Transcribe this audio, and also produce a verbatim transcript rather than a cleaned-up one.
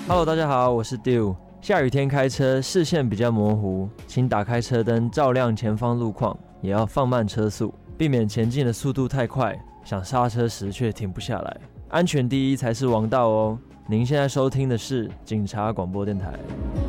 Hello， 大家好，我是 Dew。下雨天开车视线比较模糊，请打开车灯照亮前方路况，也要放慢车速，避免前进的速度太快，想刹车时却停不下来。安全第一才是王道哦。您现在收听的是警察广播电台。